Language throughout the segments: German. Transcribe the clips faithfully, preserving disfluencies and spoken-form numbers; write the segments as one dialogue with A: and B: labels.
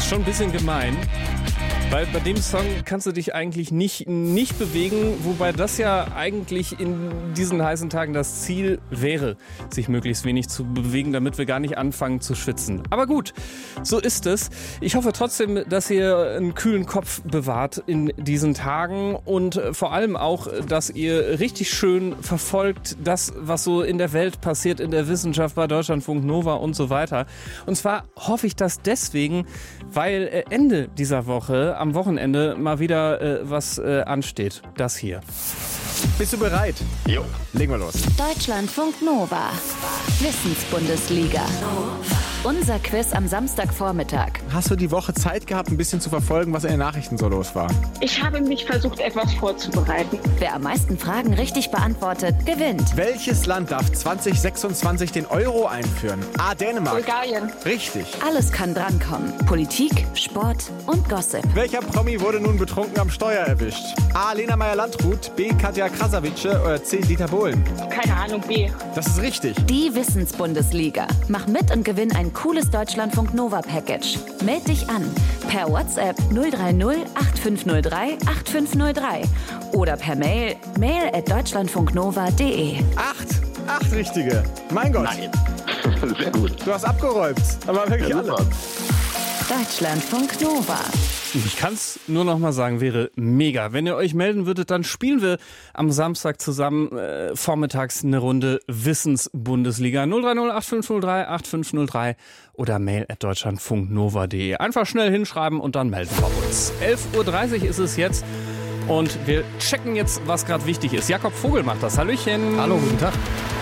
A: Schon ein bisschen gemein. Weil bei dem Song kannst du dich eigentlich nicht, nicht bewegen, wobei das ja eigentlich in diesen heißen Tagen das Ziel wäre, sich möglichst wenig zu bewegen, damit wir gar nicht anfangen zu schwitzen. Aber gut, so ist es. Ich hoffe trotzdem, dass ihr einen kühlen Kopf bewahrt in diesen Tagen und vor allem auch, dass ihr richtig schön verfolgt, das, was so in der Welt passiert, in der Wissenschaft, bei Deutschlandfunk Nova und so weiter. Und zwar hoffe ich das deswegen, weil Ende dieser Woche am Wochenende mal wieder äh, was äh, ansteht. Das hier.
B: Bist du bereit?
C: Jo.
B: Legen wir los.
D: Deutschlandfunk Nova. Wissensbundesliga. Unser Quiz am Samstagvormittag.
B: Hast du die Woche Zeit gehabt, ein bisschen zu verfolgen, was in den Nachrichten so los war?
E: Ich habe mich versucht, etwas vorzubereiten.
D: Wer am meisten Fragen richtig beantwortet, gewinnt.
B: Welches Land darf zwanzig sechsundzwanzig den Euro einführen? A. Dänemark.
E: Bulgarien.
B: Richtig.
D: Alles kann drankommen. Politik, Sport und Gossip.
B: Welcher Promi wurde nun betrunken am Steuer erwischt? A. Lena Meyer-Landrut, B. Katja Krasavice oder C. Dieter Bohlen?
E: Keine Ahnung, B.
B: Das ist richtig.
D: Die Wissensbundesliga. Mach mit und gewinn ein cooles Deutschlandfunk Nova Package. Meld dich an per WhatsApp null drei null acht fünf null drei acht fünf null drei oder per Mail mail at deutschlandfunknova punkt de.
B: Acht. Acht richtige. Mein Gott.
C: Nein. Sehr gut.
B: Du hast abgeräumt. Aber wirklich
C: Ja,
B: alle.
C: super.
D: Deutschlandfunk Nova.
A: Ich kann es nur noch mal sagen, wäre mega. Wenn ihr euch melden würdet, dann spielen wir am Samstag zusammen äh, vormittags eine Runde Wissensbundesliga. null drei null acht fünf null drei acht fünf null drei oder mail at deutschlandfunknova punkt de. Einfach schnell hinschreiben und dann melden wir uns. elf Uhr dreißig ist es jetzt und wir checken jetzt, was gerade wichtig ist. Jakob Vogel macht das. Hallöchen.
B: Hallo, guten Tag.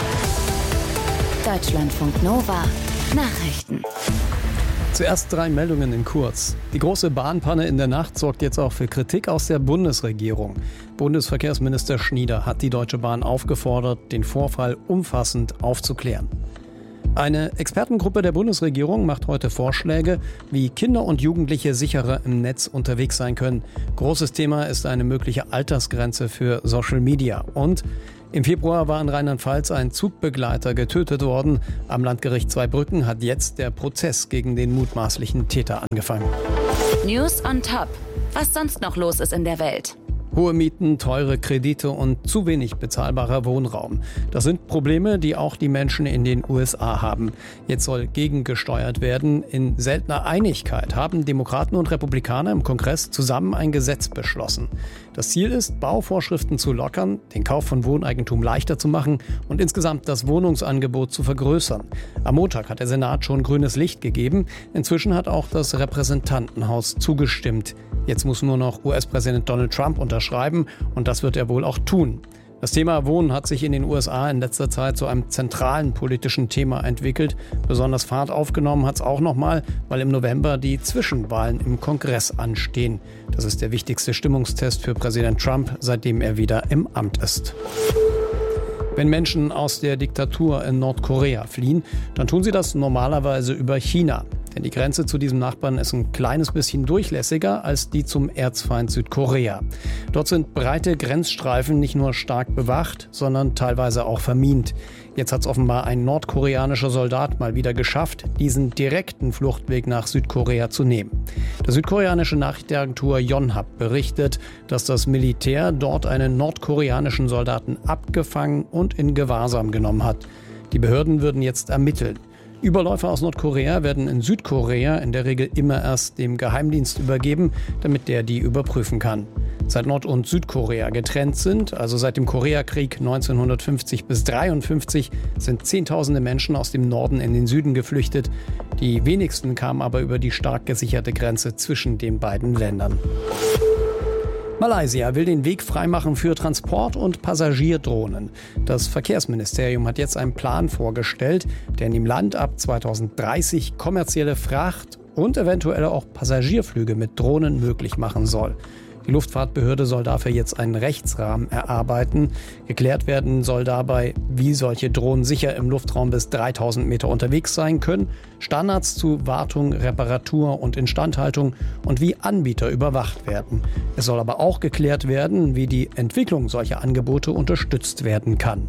D: Deutschlandfunk Nova. Nachrichten.
F: Zuerst drei Meldungen in kurz. Die große Bahnpanne in der Nacht sorgt jetzt auch für Kritik aus der Bundesregierung. Bundesverkehrsminister Schnieder hat die Deutsche Bahn aufgefordert, den Vorfall umfassend aufzuklären. Eine Expertengruppe der Bundesregierung macht heute Vorschläge, wie Kinder und Jugendliche sicherer im Netz unterwegs sein können. Großes Thema ist eine mögliche Altersgrenze für Social Media. Und im Februar war in Rheinland-Pfalz ein Zugbegleiter getötet worden. Am Landgericht Zweibrücken hat jetzt der Prozess gegen den mutmaßlichen Täter angefangen.
D: News on top. Was sonst noch los ist in der Welt.
F: Hohe Mieten, teure Kredite und zu wenig bezahlbarer Wohnraum. Das sind Probleme, die auch die Menschen in den U S A haben. Jetzt soll gegengesteuert werden. In seltener Einigkeit haben Demokraten und Republikaner im Kongress zusammen ein Gesetz beschlossen. Das Ziel ist, Bauvorschriften zu lockern, den Kauf von Wohneigentum leichter zu machen und insgesamt das Wohnungsangebot zu vergrößern. Am Montag hat der Senat schon grünes Licht gegeben. Inzwischen hat auch das Repräsentantenhaus zugestimmt. Jetzt muss nur noch U S-Präsident Donald Trump unterschreiben und das wird er wohl auch tun. Das Thema Wohnen hat sich in den U S A in letzter Zeit zu einem zentralen politischen Thema entwickelt. Besonders Fahrt aufgenommen hat es auch nochmal, weil im November die Zwischenwahlen im Kongress anstehen. Das ist der wichtigste Stimmungstest für Präsident Trump, seitdem er wieder im Amt ist. Wenn Menschen aus der Diktatur in Nordkorea fliehen, dann tun sie das normalerweise über China. Denn die Grenze zu diesem Nachbarn ist ein kleines bisschen durchlässiger als die zum Erzfeind Südkorea. Dort sind breite Grenzstreifen nicht nur stark bewacht, sondern teilweise auch vermint. Jetzt hat es offenbar ein nordkoreanischer Soldat mal wieder geschafft, diesen direkten Fluchtweg nach Südkorea zu nehmen. Die südkoreanische Nachrichtenagentur Yonhap berichtet, dass das Militär dort einen nordkoreanischen Soldaten abgefangen und in Gewahrsam genommen hat. Die Behörden würden jetzt ermitteln. Überläufer aus Nordkorea werden in Südkorea in der Regel immer erst dem Geheimdienst übergeben, damit der die überprüfen kann. Seit Nord- und Südkorea getrennt sind, also seit dem Koreakrieg neunzehnhundertfünfzig bis dreiundfünfzig, sind Zehntausende Menschen aus dem Norden in den Süden geflüchtet. Die wenigsten kamen aber über die stark gesicherte Grenze zwischen den beiden Ländern. Malaysia will den Weg freimachen für Transport- und Passagierdrohnen. Das Verkehrsministerium hat jetzt einen Plan vorgestellt, der in dem Land ab zweitausenddreißig kommerzielle Fracht- und eventuell auch Passagierflüge mit Drohnen möglich machen soll. Die Luftfahrtbehörde soll dafür jetzt einen Rechtsrahmen erarbeiten. Geklärt werden soll dabei, wie solche Drohnen sicher im Luftraum bis dreitausend Meter unterwegs sein können, Standards zu Wartung, Reparatur und Instandhaltung und wie Anbieter überwacht werden. Es soll aber auch geklärt werden, wie die Entwicklung solcher Angebote unterstützt werden kann.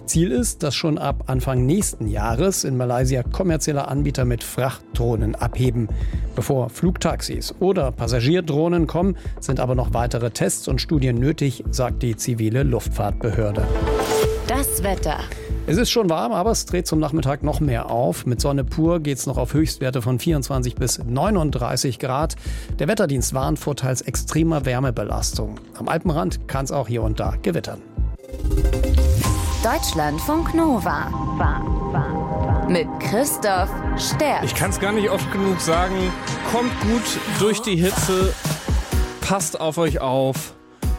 F: Ziel ist, dass schon ab Anfang nächsten Jahres in Malaysia kommerzielle Anbieter mit Frachtdrohnen abheben. Bevor Flugtaxis oder Passagierdrohnen kommen, sind aber noch weitere Tests und Studien nötig, sagt die zivile Luftfahrtbehörde.
D: Das Wetter.
F: Es ist schon warm, aber es dreht zum Nachmittag noch mehr auf. Mit Sonne pur geht es noch auf Höchstwerte von vierundzwanzig bis neununddreißig Grad. Der Wetterdienst warnt vor teils extremer Wärmebelastung. Am Alpenrand kann es auch hier und da gewittern.
D: Deutschlandfunk Nova. Mit Christoph Sterz.
A: Ich kann es gar nicht oft genug sagen. Kommt gut durch die Hitze. Passt auf euch auf.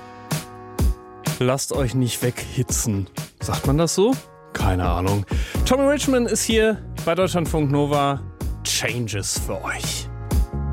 A: Lasst euch nicht weghitzen. Sagt man das so? Keine Ahnung. Tommy Richman ist hier bei Deutschlandfunk Nova. Changes für euch.